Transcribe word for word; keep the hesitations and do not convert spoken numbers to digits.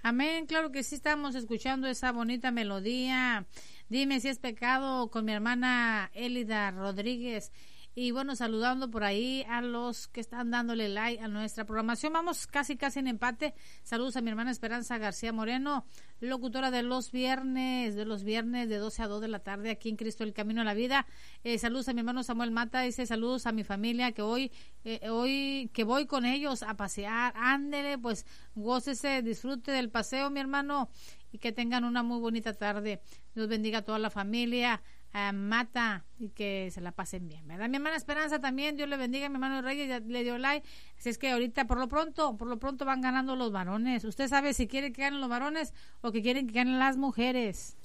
Amén, claro que sí, estamos escuchando esa bonita melodía. Dime si es pecado con mi hermana Elida Rodríguez. Y bueno, saludando por ahí a los que están dándole like a nuestra programación. Vamos casi, casi en empate. Saludos a mi hermana Esperanza García Moreno, locutora de los viernes, de los viernes de doce a dos de la tarde aquí en Cristo el Camino a la Vida. Eh, saludos a mi hermano Samuel Mata, dice saludos a mi familia que hoy, eh, hoy que voy con ellos a pasear. Ándele, pues gócese, disfrute del paseo, mi hermano, y que tengan una muy bonita tarde. Dios bendiga a toda la familia. Uh, Mata y que se la pasen bien, ¿verdad? Mi hermana Esperanza también, Dios le bendiga, mi hermano Reyes ya le dio like, así es que ahorita por lo pronto, por lo pronto van ganando los varones. Usted sabe si quiere que ganen los varones o que quieren que ganen las mujeres.